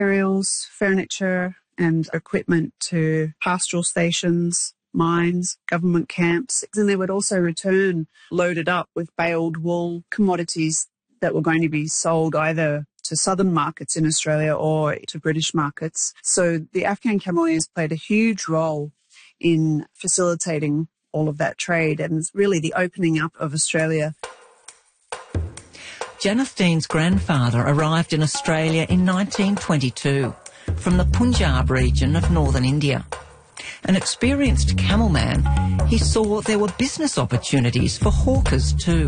materials, furniture and equipment to pastoral stations, mines, government camps, and they would also return loaded up with baled wool commodities that were going to be sold either to southern markets in Australia or to British markets. So the Afghan cameleers played a huge role in facilitating all of that trade and really the opening up of Australia. Janeth Dean's grandfather arrived in Australia in 1922 from the Punjab region of northern India. An experienced camel man, he saw there were business opportunities for hawkers too.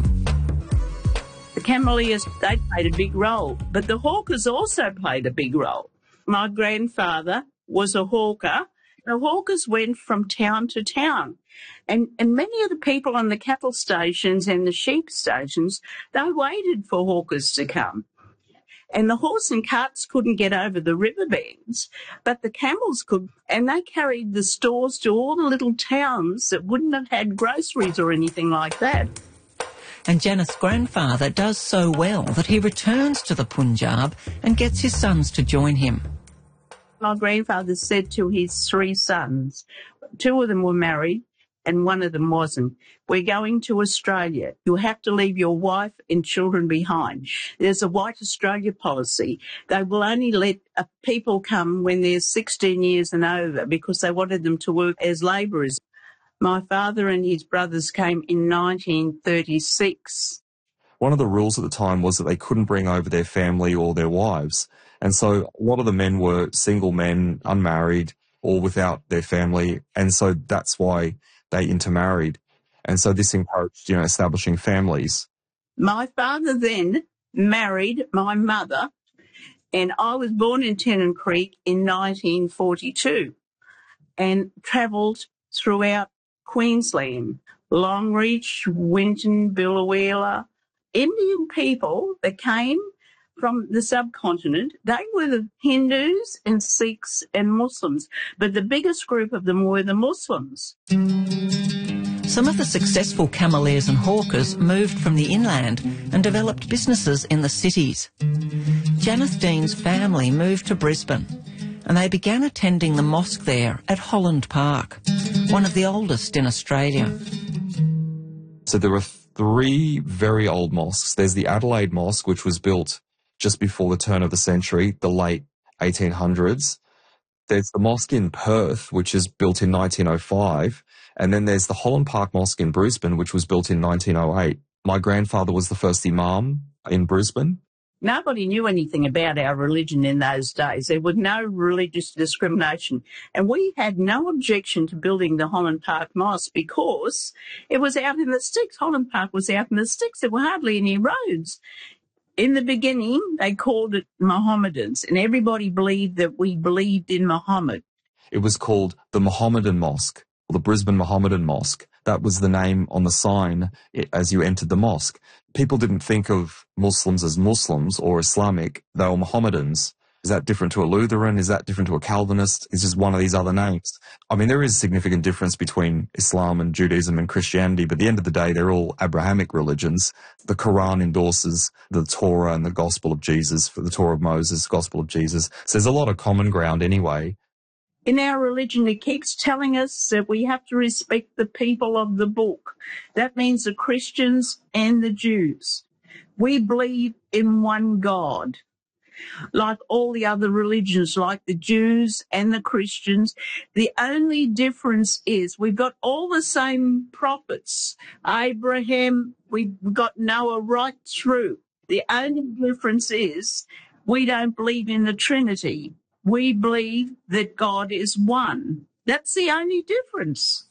The cameleers, they played a big role, but the hawkers also played a big role. My grandfather was a hawker. The hawkers went from town to town. And many of the people on the cattle stations and the sheep stations, they waited for hawkers to come. And the horse and carts couldn't get over the riverbeds, but the camels could, and they carried the stores to all the little towns that wouldn't have had groceries or anything like that. And Janeth's grandfather does so well that he returns to the Punjab and gets his sons to join him. My grandfather said to his 3 sons, 2 of them were married and 1 of them wasn't, "We're going to Australia. You'll have to leave your wife and children behind. There's a White Australia policy. They will only let people come when they're 16 years and over because they wanted them to work as labourers." My father and his brothers came in 1936. One of the rules at the time was that they couldn't bring over their family or their wives. And so a lot of the men were single men, unmarried, or without their family. And so that's why they intermarried. And so this encouraged, establishing families. My father then married my mother, and I was born in Tennant Creek in 1942 and travelled throughout Queensland, Longreach, Winton, Biloela. Indian people that came from the subcontinent, they were the Hindus and Sikhs and Muslims, but the biggest group of them were the Muslims. Some of the successful cameleers and hawkers moved from the inland and developed businesses in the cities. Janeth Dean's family moved to Brisbane and they began attending the mosque there at Holland Park, one of the oldest in Australia. So there were 3 very old mosques. There's the Adelaide Mosque, which was built just before the turn of the century, the late 1800s. There's the mosque in Perth, which is built in 1905. And then there's the Holland Park Mosque in Brisbane, which was built in 1908. My grandfather was the first imam in Brisbane. Nobody knew anything about our religion in those days. There was no religious discrimination. And we had no objection to building the Holland Park Mosque because it was out in the sticks. Holland Park was out in the sticks. There were hardly any roads. In the beginning, they called it Mohammedans, and everybody believed that we believed in Muhammad. It was called the Mohammedan Mosque, or the Brisbane Mohammedan Mosque. That was the name on the sign as you entered the mosque. People didn't think of Muslims as Muslims or Islamic. They were Mohammedans. Is that different to a Lutheran? Is that different to a Calvinist? Is just one of these other names? I mean, there is a significant difference between Islam and Judaism and Christianity, but at the end of the day, they're all Abrahamic religions. The Quran endorses the Torah and the Gospel of Jesus, for the Torah of Moses, Gospel of Jesus. So there's a lot of common ground anyway. In our religion, it keeps telling us that we have to respect the people of the book. That means the Christians and the Jews. We believe in one God. Like all the other religions, like the Jews and the Christians, the only difference is we've got all the same prophets. Abraham, we've got Noah right through. The only difference is we don't believe in the Trinity. We believe that God is one. That's the only difference.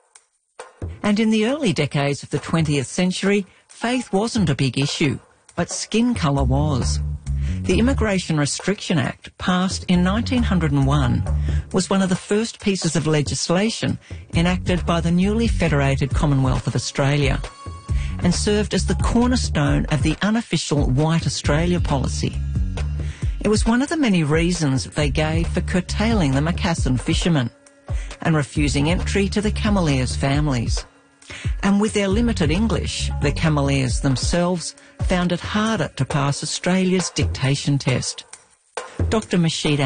And in the early decades of the 20th century, faith wasn't a big issue, but skin colour was. The Immigration Restriction Act, passed in 1901, was one of the first pieces of legislation enacted by the newly federated Commonwealth of Australia and served as the cornerstone of the unofficial White Australia policy. It was one of the many reasons they gave for curtailing the Macassan fishermen and refusing entry to the cameleers' families. And with their limited English, the cameleers themselves found it harder to pass Australia's dictation test. Dr Mashida